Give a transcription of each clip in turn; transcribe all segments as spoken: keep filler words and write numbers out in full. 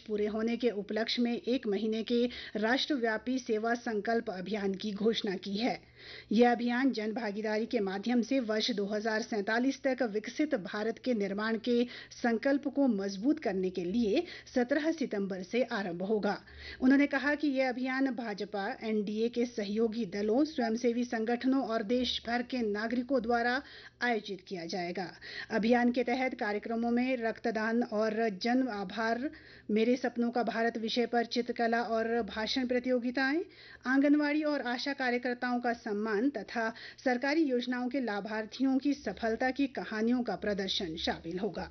पूरे होने के उपलक्ष्य में एक महीने के राष्ट्रव्यापी सेवा संकल्प अभियान की घोषणा की है। यह अभियान जन भागीदारी के माध्यम से वर्ष दो हज़ार सैंतालीस तक विकसित भारत के निर्माण के संकल्प को मजबूत करने के लिए सत्रह सितंबर से आरंभ होगा। उन्होंने कहा कि यह अभियान भाजपा, एनडीए के सहयोगी दलों, स्वयंसेवी संगठनों और देश भर के नागरिकों द्वारा आयोजित किया जाएगा। अभियान के तहत कार्यक्रमों में रक्तदान और जन आभार, मेरे सपनों का भारत विषय पर चित्रकला और भाषण प्रतियोगिताएं, आंगनवाड़ी और आशा कार्यकर्ताओं का सम्मान तथा सरकारी योजनाओं के लाभार्थियों की सफलता की कहानियों का प्रदर्शन शामिल होगा।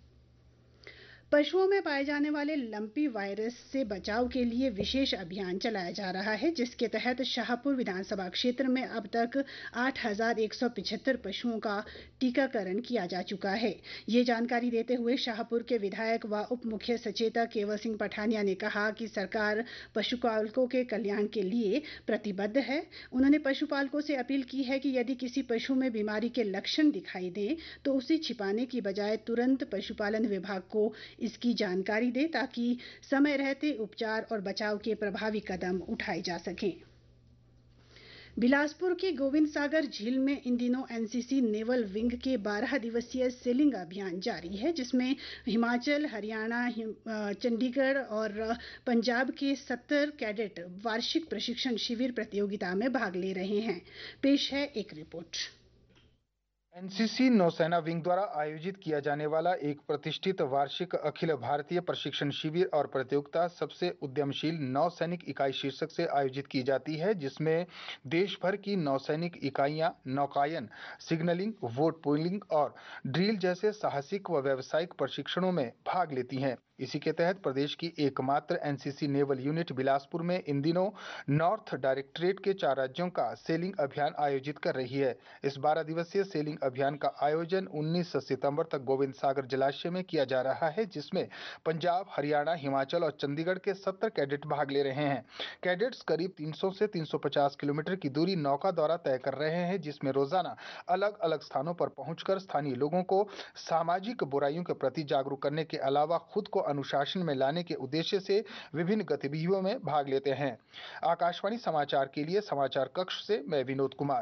पशुओं में पाए जाने वाले लंपी वायरस से बचाव के लिए विशेष अभियान चलाया जा रहा है, जिसके तहत शाहपुर विधानसभा क्षेत्र में अब तक आठ हज़ार एक सौ पचहत्तर पशुओं का टीकाकरण किया जा चुका है। ये जानकारी देते हुए शाहपुर के विधायक व उप मुख्य सचेतक केवल सिंह पठानिया ने कहा कि सरकार पशुपालकों के कल्याण के लिए प्रतिबद्ध है। उन्होंने पशुपालकों से अपील की है कि यदि किसी पशु में बीमारी के लक्षण दिखाई दें तो उसे छिपाने की बजाय तुरंत पशुपालन विभाग को इसकी जानकारी दे, ताकि समय रहते उपचार और बचाव के प्रभावी कदम उठाए जा सकें। बिलासपुर के गोविंद सागर झील में इन दिनों एनसीसी नेवल विंग के बारह दिवसीय सेलिंग अभियान जारी है, जिसमें हिमाचल, हरियाणा, चंडीगढ़ और पंजाब के सत्तर कैडेट वार्षिक प्रशिक्षण शिविर प्रतियोगिता में भाग ले रहे हैं। पेश है एक रिपोर्ट। एनसीसी नौसेना विंग द्वारा आयोजित किया जाने वाला एक प्रतिष्ठित वार्षिक अखिल भारतीय प्रशिक्षण शिविर और प्रतियोगिता सबसे उद्यमशील नौसैनिक इकाई शीर्षक से आयोजित की जाती है, जिसमें देश भर की नौसैनिक इकाइयां नौकायन, सिग्नलिंग, वोट पोलिंग और ड्रिल जैसे साहसिक व व्यावसायिक प्रशिक्षणों में भाग लेती हैं। इसी के तहत प्रदेश की एकमात्र एनसीसी नेवल यूनिट बिलासपुर में इन दिनों नॉर्थ डायरेक्टरेट के चार राज्यों का सेलिंग अभियान आयोजित कर रही है। इस बारह दिवसीय सेलिंग अभियान का आयोजन उन्नीस सितंबर तक गोविंद सागर जलाशय में किया जा रहा है, जिसमें पंजाब, हरियाणा, हिमाचल और चंडीगढ़ के सत्तर कैडेट भाग ले रहे हैं। कैडेट्स करीब तीन सौ से तीन सौ पचास किलोमीटर की दूरी नौका दौरा तय कर रहे हैं, जिसमें रोजाना अलग अलग स्थानों पर पहुंचकर स्थानीय लोगों को सामाजिक बुराइयों के प्रति जागरूक करने के अलावा खुद को अनुशासन में लाने के उद्देश्य से विभिन्न गतिविधियों में भाग लेते हैं। आकाशवाणी समाचार के लिए समाचार कक्ष से मैं विनोद कुमार।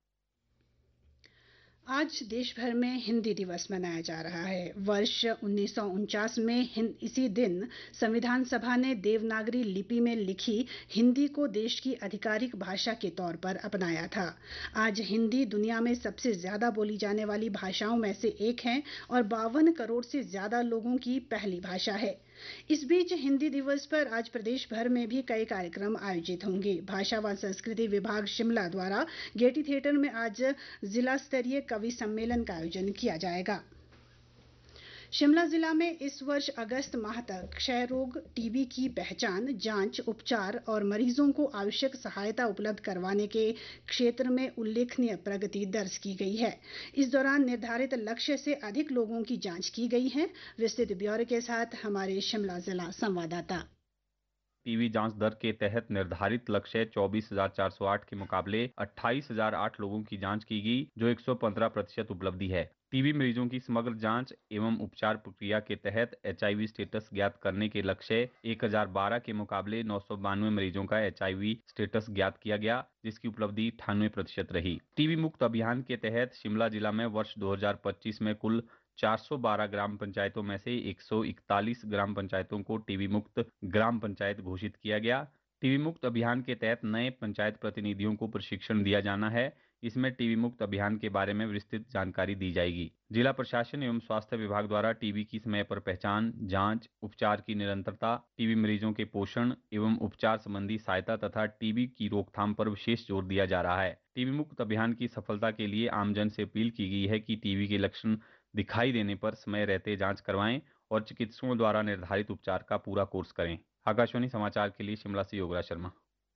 आज देश भर में हिंदी दिवस मनाया जा रहा है। वर्ष उन्नीस सौ उनचास में इसी दिन संविधान सभा ने देवनागरी लिपि में लिखी हिंदी को देश की आधिकारिक भाषा के तौर पर अपनाया था। आज हिंदी दुनिया में सबसे ज्यादा बोली जाने वाली भाषाओं में से एक है और बावन करोड़ से ज्यादा लोगों की पहली भाषा है। इस बीच हिंदी दिवस पर आज प्रदेश भर में भी कई कार्यक्रम आयोजित होंगे। भाषा व संस्कृति विभाग शिमला द्वारा गेयटी थिएटर में आज जिला स्तरीय कवि सम्मेलन का आयोजन किया जाएगा। शिमला जिला में इस वर्ष अगस्त माह तक क्षय रोग, टीबी की पहचान, जांच, उपचार और मरीजों को आवश्यक सहायता उपलब्ध करवाने के क्षेत्र में उल्लेखनीय प्रगति दर्ज की गई है। इस दौरान निर्धारित लक्ष्य से अधिक लोगों की जांच की गई है। विस्तृत ब्यौरे के साथ हमारे शिमला जिला संवाददाता। टीबी जांच दर के तहत निर्धारित लक्ष्य चौबीस हज़ार चार सौ आठ के मुकाबले अट्ठाईस हज़ार आठ लोगों की जांच की गई, जो एक सौ पंद्रह प्रतिशत उपलब्धि है। टीबी मरीजों की समग्र जांच एवं उपचार प्रक्रिया के तहत एचआईवी स्टेटस ज्ञात करने के लक्ष्य एक हज़ार बारह के मुकाबले नौ सौ बानवे मरीजों का एचआईवी स्टेटस ज्ञात किया गया, जिसकी उपलब्धि अट्ठानवे प्रतिशत रही। टीबी मुक्त अभियान के तहत शिमला जिला में वर्ष दो हज़ार पच्चीस में कुल चार सौ बारह ग्राम पंचायतों में से एक सौ इकतालीस ग्राम पंचायतों को टीबी मुक्त ग्राम पंचायत घोषित किया गया। टीबी मुक्त अभियान के तहत नए पंचायत प्रतिनिधियों को प्रशिक्षण दिया जाना है। इसमें टीबी मुक्त अभियान के बारे में विस्तृत जानकारी दी जाएगी। जिला प्रशासन एवं स्वास्थ्य विभाग द्वारा टीबी की समय पर पहचान, जांच, उपचार की निरंतरता, टीबी मरीजों के पोषण एवं उपचार संबंधी सहायता तथा टीबी की रोकथाम पर विशेष जोर दिया जा रहा है। टीबी मुक्त अभियान की सफलता के लिए आमजन से अपील की गई है कि टीबी के लक्षण दिखाई देने पर समय रहते जांच करवाएं और चिकित्सकों द्वारा निर्धारित उपचार का पूरा कोर्स करें। आकाशवाणी समाचार के लिए शिमला से योगराज शर्मा।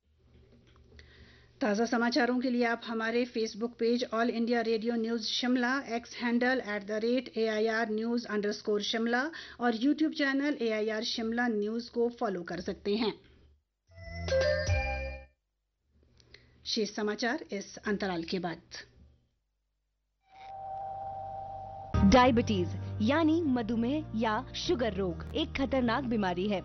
ताज़ा समाचारों के लिए आप हमारे Facebook page all India radio news Shimla, x handle at the rate A I R news underscore Shimla और YouTube channel A I R Shimla news को फॉलो कर सकते हैं। शेष समाचार इस अंतराल के बाद। डायबिटीज यानी मधुमेह या शुगर रोग एक खतरनाक बीमारी है